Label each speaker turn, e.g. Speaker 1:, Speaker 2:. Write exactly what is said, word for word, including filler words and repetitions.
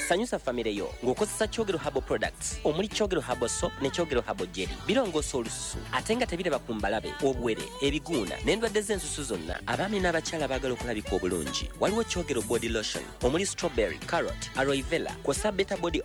Speaker 1: sanyusa famire yo ng'okozesa Kyogero Herbal Products omuli Kyogero Herbal Soap ne Kyogero Herbal Jelly. Birongoosa olususu ate nga tebiraba ku mbalabe, obuwere, ebiguuna n'endwadde z'ensusu zonna. Abaami n'abakyala baagala okulabika obulungi. Waliwo Kyogero Body Lotion omuli strawberry, carrot, aloe vera, kw'ossa Beta Body